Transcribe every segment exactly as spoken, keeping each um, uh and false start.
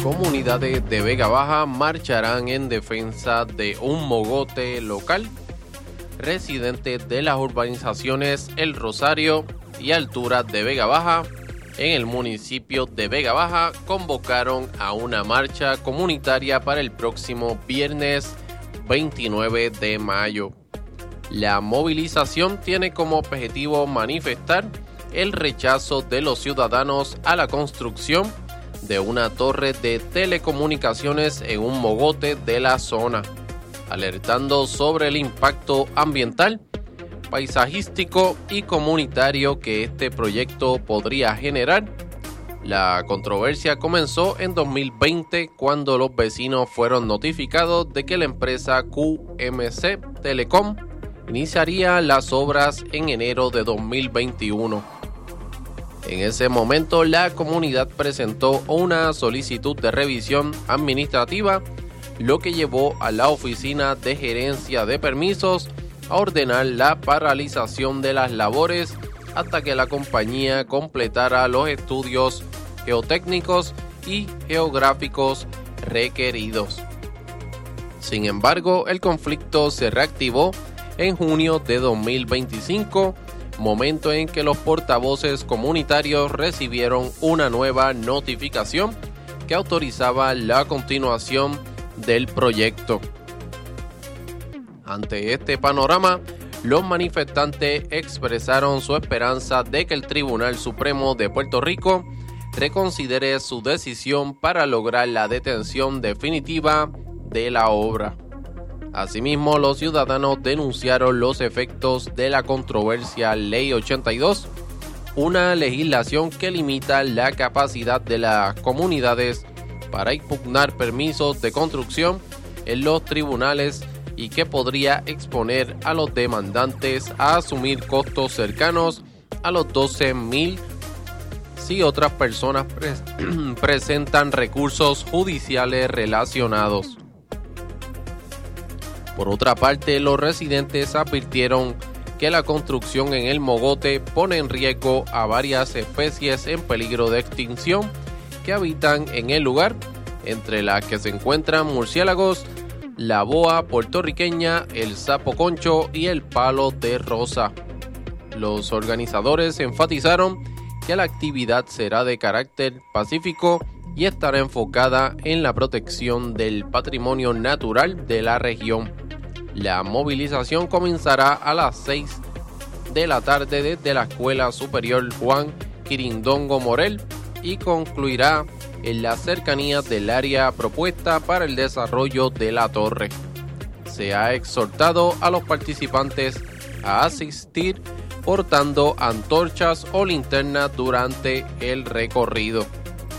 Comunidades de Vega Baja marcharán en defensa de un mogote local. Residentes de las urbanizaciones El Rosario y Alturas de Vega Baja en el municipio de Vega Baja convocaron a una marcha comunitaria para el próximo viernes veintinueve de mayo. La movilización tiene como objetivo manifestar el rechazo de los ciudadanos a la construcción de una torre de telecomunicaciones en un mogote de la zona, alertando sobre el impacto ambiental, paisajístico y comunitario que este proyecto podría generar. La controversia comenzó en dos mil veinte cuando los vecinos fueron notificados de que la empresa Q M C Telecom iniciaría las obras en enero de dos mil veintiuno. En ese momento, la comunidad presentó una solicitud de revisión administrativa, lo que llevó a la Oficina de Gerencia de Permisos a ordenar la paralización de las labores hasta que la compañía completara los estudios geotécnicos y geográficos requeridos. Sin embargo, el conflicto se reactivó en junio de dos mil veinticinco, momento en que los portavoces comunitarios recibieron una nueva notificación que autorizaba la continuación del proyecto. Ante este panorama, los manifestantes expresaron su esperanza de que el Tribunal Supremo de Puerto Rico reconsidere su decisión para lograr la detención definitiva de la obra. Asimismo, los ciudadanos denunciaron los efectos de la controversia Ley ochenta y dos, una legislación que limita la capacidad de las comunidades para impugnar permisos de construcción en los tribunales y que podría exponer a los demandantes a asumir costos cercanos a los doce mil si otras personas pre- presentan recursos judiciales relacionados. Por otra parte, los residentes advirtieron que la construcción en el mogote pone en riesgo a varias especies en peligro de extinción que habitan en el lugar, entre las que se encuentran murciélagos, la boa puertorriqueña, el sapo concho y el palo de rosa. Los organizadores enfatizaron que la actividad será de carácter pacífico y estará enfocada en la protección del patrimonio natural de la región. La movilización comenzará a las seis de la tarde desde la Escuela Superior Juan Quirindongo Morel y concluirá en las cercanías del área propuesta para el desarrollo de la torre. Se ha exhortado a los participantes a asistir portando antorchas o linternas durante el recorrido.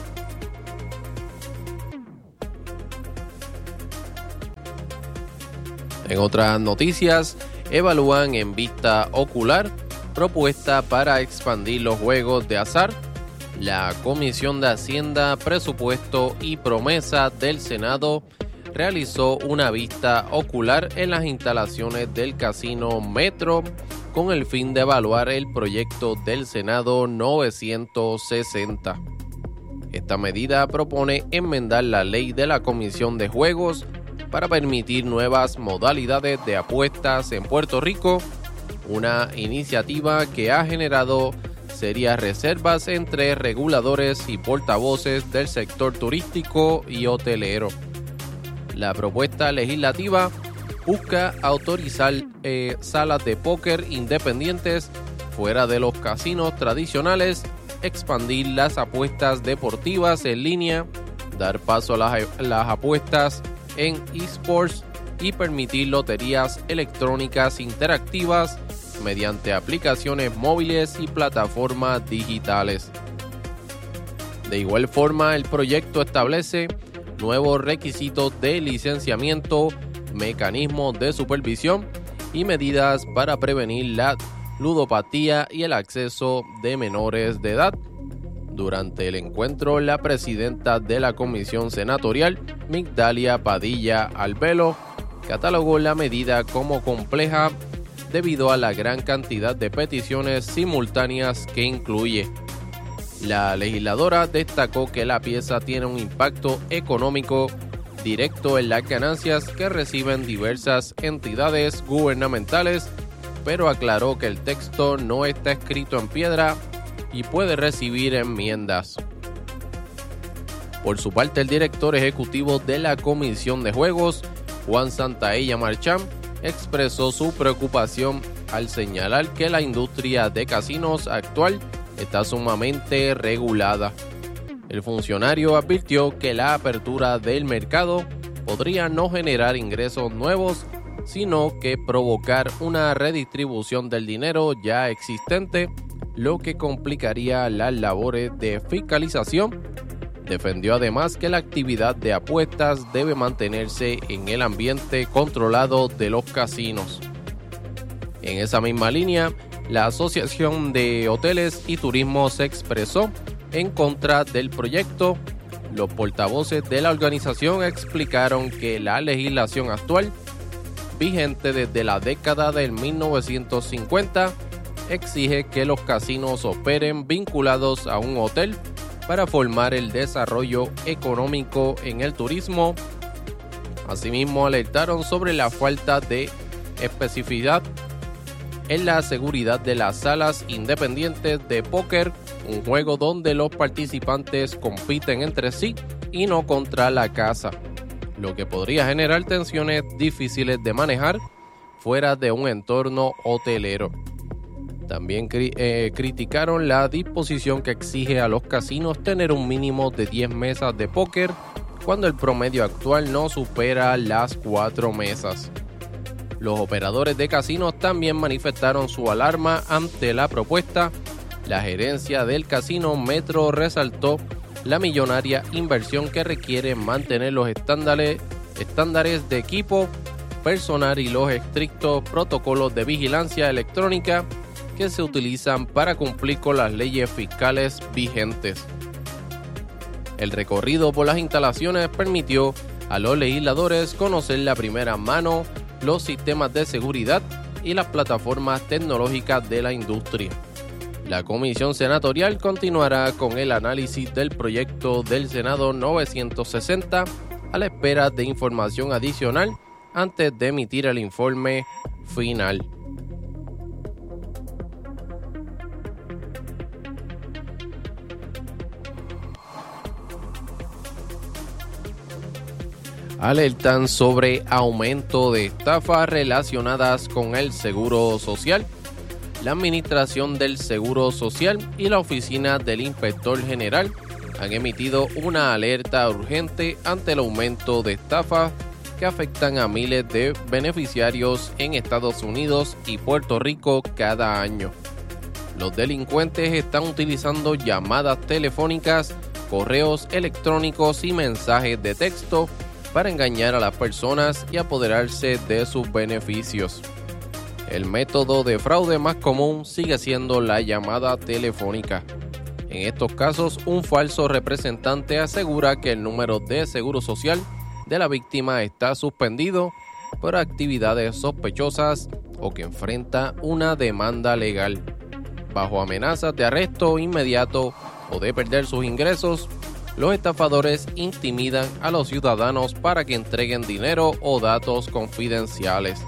En otras noticias, evalúan en vista ocular propuesta para expandir los juegos de azar. La Comisión de Hacienda, Presupuesto y Promesa del Senado realizó una vista ocular en las instalaciones del Casino Metro con el fin de evaluar el proyecto del Senado novecientos sesenta. Esta medida propone enmendar la ley de la Comisión de Juegos para permitir nuevas modalidades de apuestas en Puerto Rico, una iniciativa que ha generado serias reservas entre reguladores y portavoces del sector turístico y hotelero. La propuesta legislativa busca autorizar eh, salas de póker independientes fuera de los casinos tradicionales, expandir las apuestas deportivas en línea, dar paso a las, las apuestas en eSports y permitir loterías electrónicas interactivas mediante aplicaciones móviles y plataformas digitales. De igual forma, el proyecto establece nuevos requisitos de licenciamiento, mecanismos de supervisión y medidas para prevenir la ludopatía y el acceso de menores de edad. Durante el encuentro, la presidenta de la Comisión Senatorial, Migdalia Padilla Albelo, catalogó la medida como compleja debido a la gran cantidad de peticiones simultáneas que incluye. La legisladora destacó que la pieza tiene un impacto económico directo en las ganancias que reciben diversas entidades gubernamentales, pero aclaró que el texto no está escrito en piedra y puede recibir enmiendas. Por su parte, el director ejecutivo de la Comisión de Juegos, Juan Santaella Marchán, expresó su preocupación al señalar que la industria de casinos actual está sumamente regulada. El funcionario advirtió que la apertura del mercado podría no generar ingresos nuevos, sino que provocar una redistribución del dinero ya existente, lo que complicaría las labores de fiscalización. Defendió además que la actividad de apuestas debe mantenerse en el ambiente controlado de los casinos. En esa misma línea, la Asociación de Hoteles y Turismo se expresó en contra del proyecto. Los portavoces de la organización explicaron que la legislación actual, vigente desde la década del mil novecientos cincuenta, exige que los casinos operen vinculados a un hotel para formar el desarrollo económico en el turismo. Asimismo, alertaron sobre la falta de especificidad en la seguridad de las salas independientes de póker, un juego donde los participantes compiten entre sí y no contra la casa, lo que podría generar tensiones difíciles de manejar fuera de un entorno hotelero. También cri- eh, criticaron la disposición que exige a los casinos tener un mínimo de diez mesas de póker, cuando el promedio actual no supera las cuatro mesas. Los operadores de casinos también manifestaron su alarma ante la propuesta. La gerencia del casino Metro resaltó la millonaria inversión que requiere mantener los estándares, estándares de equipo, personal y los estrictos protocolos de vigilancia electrónica que se utilizan para cumplir con las leyes fiscales vigentes. El recorrido por las instalaciones permitió a los legisladores conocer la primera mano los sistemas de seguridad y las plataformas tecnológicas de la industria. La comisión senatorial continuará con el análisis del proyecto del Senado novecientos sesenta a la espera de información adicional antes de emitir el informe final. Alertan sobre aumento de estafas relacionadas con el Seguro Social. La Administración del Seguro Social y la Oficina del Inspector General han emitido una alerta urgente ante el aumento de estafas que afectan a miles de beneficiarios en Estados Unidos y Puerto Rico cada año. Los delincuentes están utilizando llamadas telefónicas, correos electrónicos y mensajes de texto para engañar a las personas y apoderarse de sus beneficios. El método de fraude más común sigue siendo la llamada telefónica. En estos casos, un falso representante asegura que el número de seguro social de la víctima está suspendido por actividades sospechosas o que enfrenta una demanda legal. Bajo amenazas de arresto inmediato o de perder sus ingresos, los estafadores intimidan a los ciudadanos para que entreguen dinero o datos confidenciales.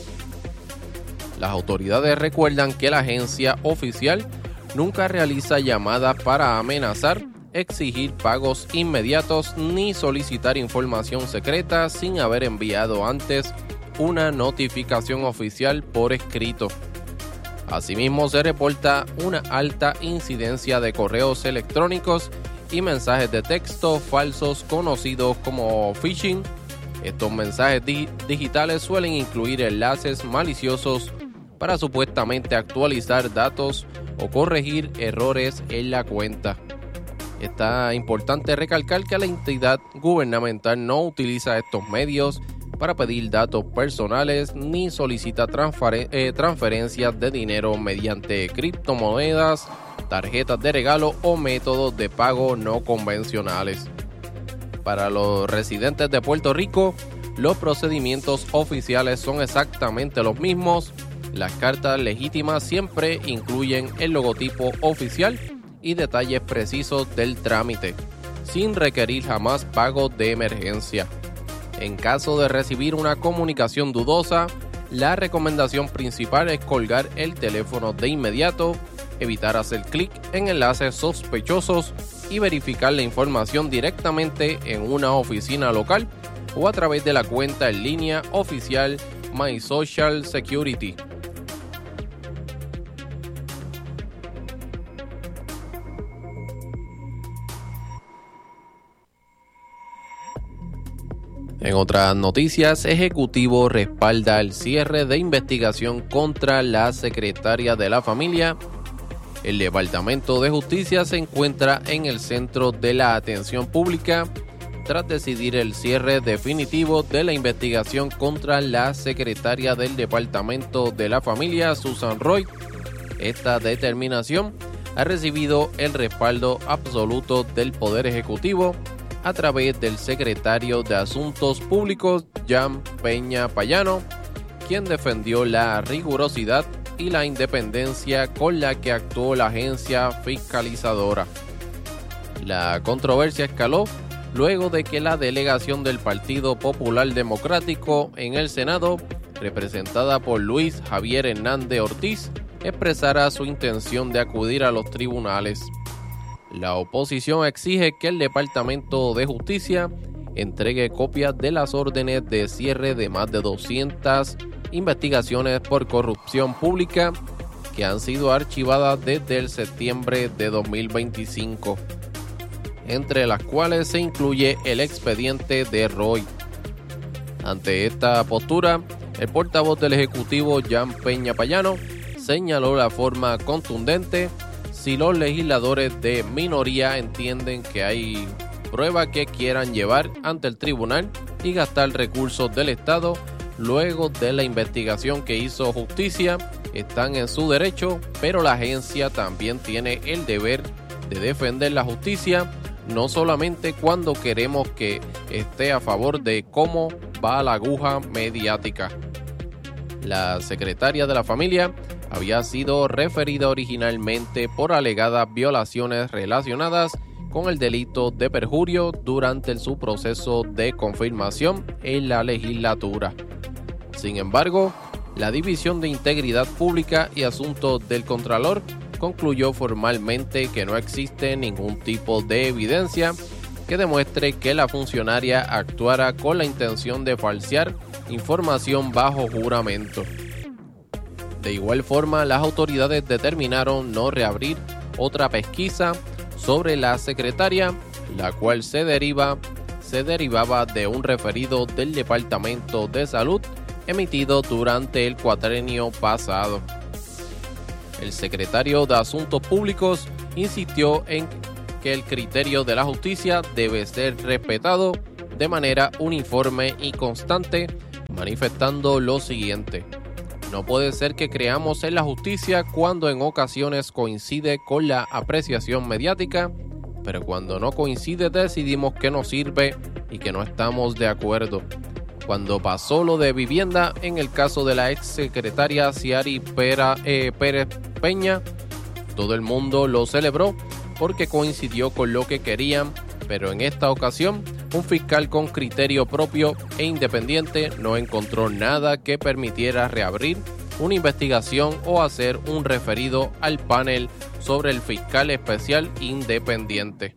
Las autoridades recuerdan que la agencia oficial nunca realiza llamadas para amenazar, exigir pagos inmediatos ni solicitar información secreta sin haber enviado antes una notificación oficial por escrito. Asimismo, se reporta una alta incidencia de correos electrónicos y mensajes de texto falsos conocidos como phishing. Estos mensajes di- digitales suelen incluir enlaces maliciosos para supuestamente actualizar datos o corregir errores en la cuenta. Está importante recalcar que la entidad gubernamental no utiliza estos medios para pedir datos personales ni solicita transfer- eh, transferencias de dinero mediante criptomonedas, tarjetas de regalo o métodos de pago no convencionales. Para los residentes de Puerto Rico, los procedimientos oficiales son exactamente los mismos. Las cartas legítimas siempre incluyen el logotipo oficial y detalles precisos del trámite, sin requerir jamás pago de emergencia. En caso de recibir una comunicación dudosa, la recomendación principal es colgar el teléfono de inmediato, evitar hacer clic en enlaces sospechosos y verificar la información directamente en una oficina local o a través de la cuenta en línea oficial My Social Security. En otras noticias, Ejecutivo respalda el cierre de investigación contra la secretaria de la familia. El Departamento de Justicia se encuentra en el centro de la atención pública tras decidir el cierre definitivo de la investigación contra la secretaria del Departamento de la Familia, Susan Roy. Esta determinación ha recibido el respaldo absoluto del Poder Ejecutivo a través del secretario de Asuntos Públicos, Jan Peña Payano, quien defendió la rigurosidad y la independencia con la que actuó la agencia fiscalizadora. La controversia escaló luego de que la delegación del Partido Popular Democrático en el Senado, representada por Luis Javier Hernández Ortiz, expresara su intención de acudir a los tribunales. La oposición exige que el Departamento de Justicia entregue copias de las órdenes de cierre de más de doscientas investigaciones por corrupción pública que han sido archivadas desde el septiembre de dos mil veinticinco, entre las cuales se incluye el expediente de Roy. Ante esta postura, el portavoz del Ejecutivo, Jan Peña Payano, señaló de forma contundente: si los legisladores de minoría entienden que hay pruebas que quieran llevar ante el tribunal y gastar recursos del Estado luego de la investigación que hizo Justicia, están en su derecho, pero la agencia también tiene el deber de defender la justicia, no solamente cuando queremos que esté a favor de cómo va la aguja mediática. La secretaria de la familia había sido referida originalmente por alegadas violaciones relacionadas con el delito de perjurio durante su proceso de confirmación en la legislatura. Sin embargo, la División de Integridad Pública y Asuntos del Contralor concluyó formalmente que no existe ningún tipo de evidencia que demuestre que la funcionaria actuara con la intención de falsear información bajo juramento. De igual forma, las autoridades determinaron no reabrir otra pesquisa sobre la secretaria, la cual se deriva, se derivaba de un referido del Departamento de Salud emitido durante el cuatrenio pasado. El secretario de Asuntos Públicos insistió en que el criterio de la justicia debe ser respetado de manera uniforme y constante, manifestando lo siguiente: no puede ser que creamos en la justicia cuando en ocasiones coincide con la apreciación mediática, pero cuando no coincide decidimos que no sirve y que no estamos de acuerdo. Cuando pasó lo de vivienda en el caso de la ex secretaria Ciari Pera, eh, Pérez Peña, todo el mundo lo celebró porque coincidió con lo que querían, pero en esta ocasión un fiscal con criterio propio e independiente no encontró nada que permitiera reabrir una investigación o hacer un referido al panel sobre el fiscal especial independiente.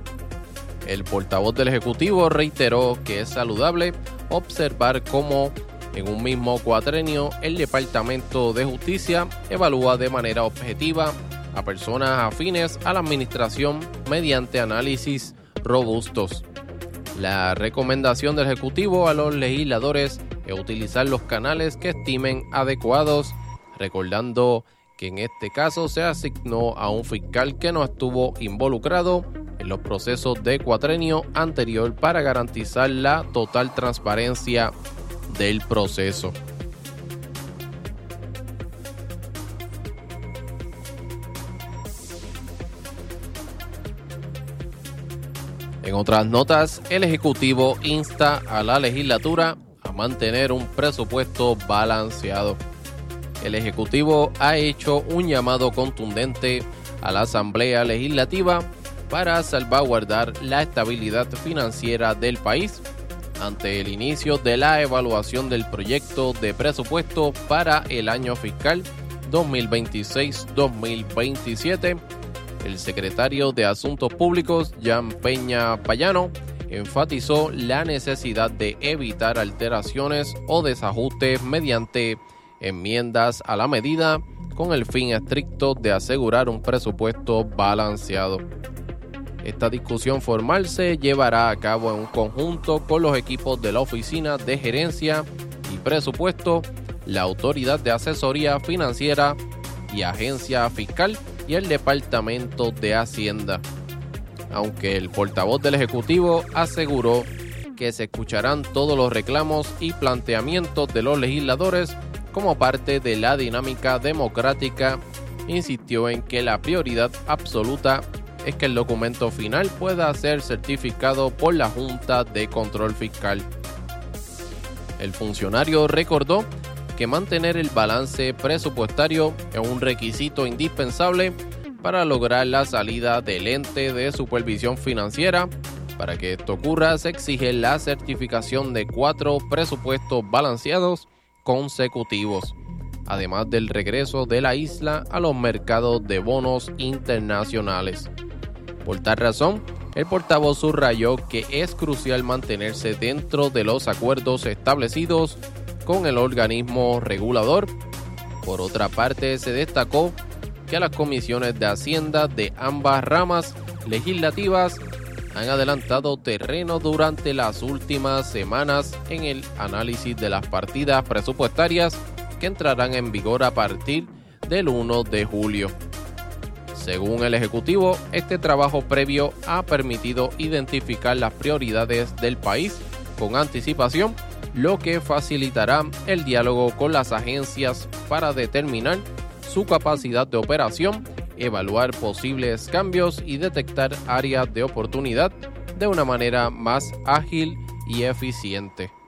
El portavoz del Ejecutivo reiteró que es saludable observar cómo en un mismo cuatrenio el Departamento de Justicia evalúa de manera objetiva a personas afines a la administración mediante análisis robustos. La recomendación del Ejecutivo a los legisladores es utilizar los canales que estimen adecuados, recordando que en este caso se asignó a un fiscal que no estuvo involucrado en los procesos de cuatrenio anterior para garantizar la total transparencia del proceso. En otras notas, el Ejecutivo insta a la legislatura a mantener un presupuesto balanceado. El Ejecutivo ha hecho un llamado contundente a la Asamblea Legislativa para salvaguardar la estabilidad financiera del país ante el inicio de la evaluación del proyecto de presupuesto para el año fiscal dos mil veintiséis dos mil veintisiete. El secretario de Asuntos Públicos, Jan Peña Payano, enfatizó la necesidad de evitar alteraciones o desajustes mediante enmiendas a la medida con el fin estricto de asegurar un presupuesto balanceado. Esta discusión formal se llevará a cabo en un conjunto con los equipos de la Oficina de Gerencia y Presupuesto, la Autoridad de Asesoría Financiera y Agencia Fiscal y el Departamento de Hacienda. Aunque el portavoz del Ejecutivo aseguró que se escucharán todos los reclamos y planteamientos de los legisladores como parte de la dinámica democrática, insistió en que la prioridad absoluta es que el documento final pueda ser certificado por la Junta de Control Fiscal. El funcionario recordó que mantener el balance presupuestario es un requisito indispensable para lograr la salida del ente de supervisión financiera. Para que esto ocurra, se exige la certificación de cuatro presupuestos balanceados consecutivos, además del regreso de la isla a los mercados de bonos internacionales. Por tal razón, el portavoz subrayó que es crucial mantenerse dentro de los acuerdos establecidos con el organismo regulador. Por otra parte, se destacó que las comisiones de Hacienda de ambas ramas legislativas han adelantado terreno durante las últimas semanas en el análisis de las partidas presupuestarias que entrarán en vigor a partir del primero de julio. Según el Ejecutivo, este trabajo previo ha permitido identificar las prioridades del país con anticipación, lo que facilitará el diálogo con las agencias para determinar su capacidad de operación, evaluar posibles cambios y detectar áreas de oportunidad de una manera más ágil y eficiente.